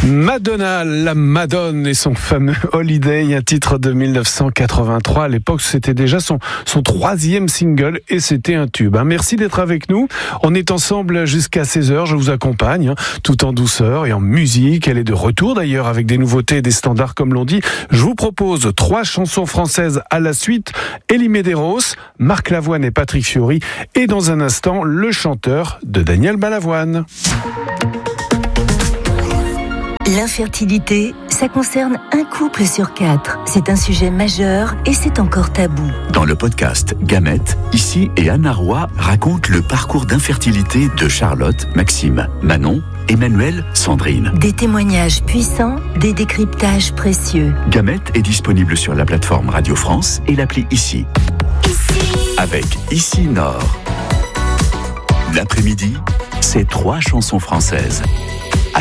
Madonna, la Madone et son fameux Holiday, un titre de 1983. À l'époque, c'était déjà son troisième single et c'était un tube. Merci d'être avec nous. On est ensemble jusqu'à 16h. Je vous accompagne, tout en douceur et en musique. Elle est de retour d'ailleurs avec des nouveautés et des standards comme l'on dit. Je vous propose 3 chansons françaises à la suite. Elie Medeiros, Marc Lavoine et Patrick Fiori. Et dans un instant, le chanteur de Daniel Balavoine. L'infertilité, ça concerne un couple sur 4. C'est un sujet majeur et c'est encore tabou. Dans le podcast Gamètes, Ici et Anna Roy racontent le parcours d'infertilité de Charlotte, Maxime, Manon, Emmanuel, Sandrine. Des témoignages puissants, des décryptages précieux. Gamètes est disponible sur la plateforme Radio France et l'appli Ici. Avec Ici Nord. L'après-midi, c'est 3 chansons françaises.